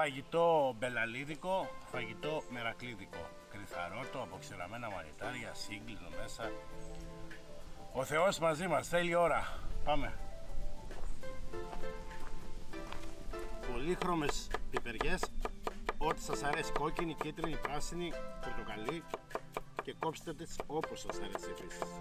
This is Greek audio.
φαγητό μπελαλίδικο, φαγητό μερακλίδικο. Κρυθαρότο, αποξηραμένα μανιτάρια, σύγκλινο μέσα. Ο Θεός μαζί μας, θέλει ώρα. Πάμε. Πολύχρωμες πιπεριές, ό,τι σας αρέσει, κόκκινη, κίτρινη, πράσινη, πορτοκαλί, και κόψτε τις όπως σας αρέσει επίσης.